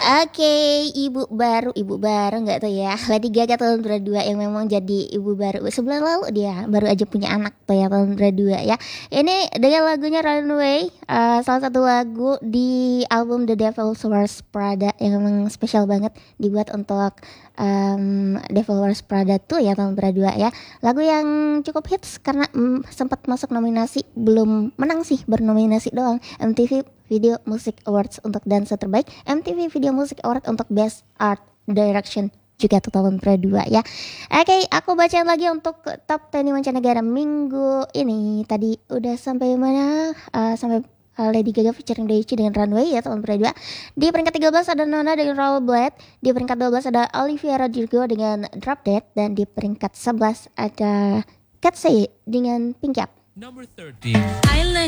Oke, ibu baru nggak tuh ya? Lady Gaga tahun 2002 yang memang jadi ibu baru. Sebulan lalu dia baru aja punya anak tuh ya tahun 2002 ya. Ini dengan lagunya Runway, salah satu lagu di album The Devil Wears Prada yang memang spesial banget dibuat untuk Devil Wears Prada tuh ya tahun 2002 ya. Lagu yang cukup hits karena sempat masuk nominasi, belum menang sih, bernominasi doang. MTV Video Music Awards untuk dansa terbaik, MTV Video Music Award untuk Best Art Direction juga tuh tahun 2002 ya. Oke, aku bacain lagi untuk top 10 mancanegara minggu ini. Tadi udah sampai mana? Sampai Lady Gaga featuring Daisy dengan Runway ya tahun 2002. Di peringkat 13 ada Nona dengan Rollerblade. Di peringkat 12 ada Olivia Rodrigo dengan Drop Dead. Dan di peringkat 11 ada Katseye dengan Pink Up. Number 13.